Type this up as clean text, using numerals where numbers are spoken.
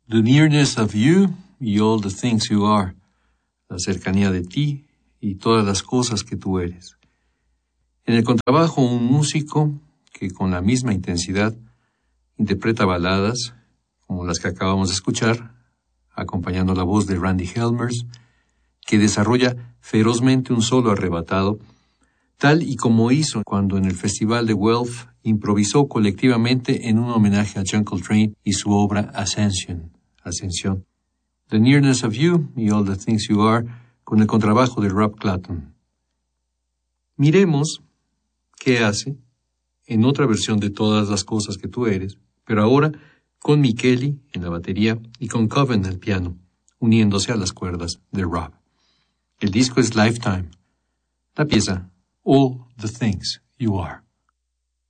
The nearness of you y all the things you are. La cercanía de ti y todas las cosas que tú eres. En el contrabajo, un músico que con la misma intensidad interpreta baladas, como las que acabamos de escuchar, acompañando la voz de Randy Helmers, que desarrolla ferozmente un solo arrebatado, tal y como hizo cuando en el Festival de Guelph improvisó colectivamente en un homenaje a John Coltrane y su obra Ascension. The Nearness of You y All the Things You Are, con el contrabajo de Rob Clapton. Miremos qué hace en otra versión de Todas las cosas que tú eres, pero ahora con Micheli en la batería y con Coven al piano, uniéndose a las cuerdas de Rob. El disco es Lifetime. La pieza All the Things You Are.